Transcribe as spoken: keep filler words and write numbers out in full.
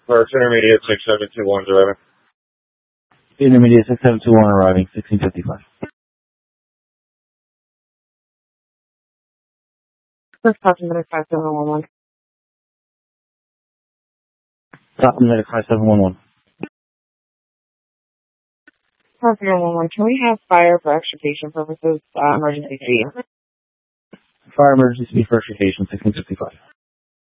Parks Intermediate six seven two one driving. Intermediate six seven two one arriving, sixteen fifty-five. First Caution Medic five seven one one. Caution Medic five seven one one. five seven one one, can we have fire for extrication purposes, uh, emergency speed? Fire emergency speed for extrication, sixteen fifty-five.